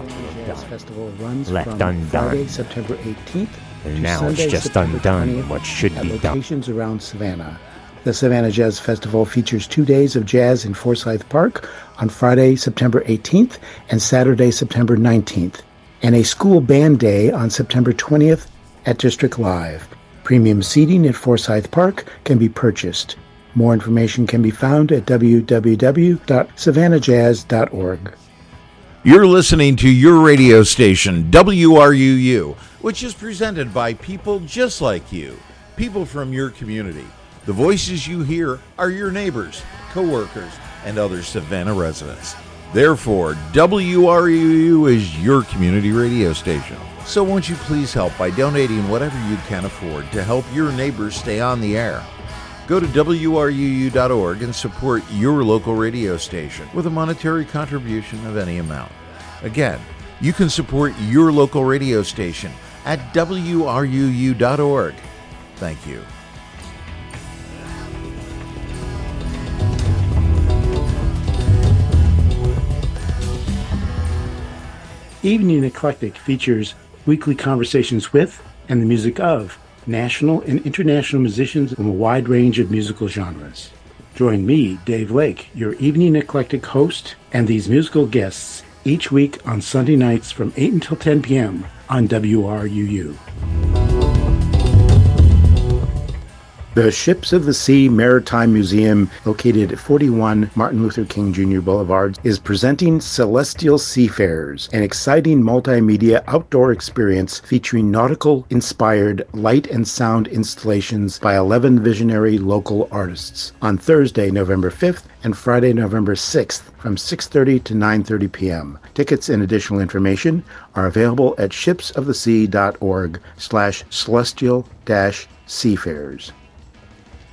Jazz Festival runs Left from undone. Friday, September 18th And to now Sunday, it's just September undone 20th what should at be done. locations around Savannah. The Savannah Jazz Festival features 2 days of jazz in Forsyth Park on Friday, September 18th and Saturday, September 19th, and a school band day on September 20th at District Live. Premium seating at Forsyth Park can be purchased. More information can be found at www.savannahjazz.org. You're listening to your radio station, WRUU, which is presented by people just like you, people from your community. The voices you hear are your neighbors, coworkers, and other Savannah residents. Therefore, WRUU is your community radio station. So won't you please help by donating whatever you can afford to help your neighbors stay on the air? Go to WRUU.org and support your local radio station with a monetary contribution of any amount. Again, you can support your local radio station at WRUU.org. Thank you. Evening Eclectic features weekly conversations with and the music of national and international musicians from a wide range of musical genres. Join me, Dave Lake, your Evening Eclectic host, and these musical guests each week on Sunday nights from 8 until 10 p.m. on WRUU. The Ships of the Sea Maritime Museum, located at 41 Martin Luther King Jr. Boulevard, is presenting Celestial Seafarers, an exciting multimedia outdoor experience featuring nautical-inspired light and sound installations by 11 visionary local artists on Thursday, November 5th and Friday, November 6th from 6:30 to 9:30 p.m. Tickets and additional information are available at shipsofthesea.org/celestial-seafarers.